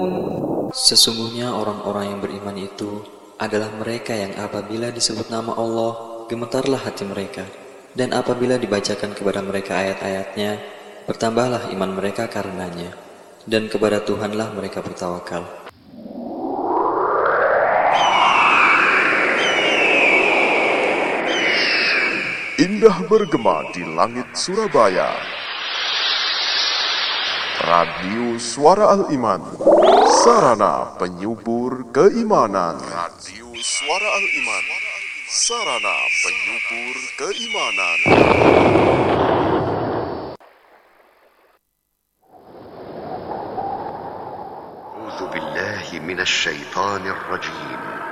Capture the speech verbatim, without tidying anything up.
Sesungguhnya orang-orang yang beriman itu adalah mereka yang apabila disebut nama Allah, gemetarlah hati mereka. Dan apabila dibacakan kepada mereka ayat-ayatnya, bertambahlah iman mereka karenanya. Dan kepada Tuhanlah mereka bertawakal. Indah bergema di langit Surabaya. Radio Suara Al-Iman, sarana penyubur keimanan. Radio Suara Al-Iman, sarana penyubur keimanan. A'udzu billahi minasy syaithanir rajim.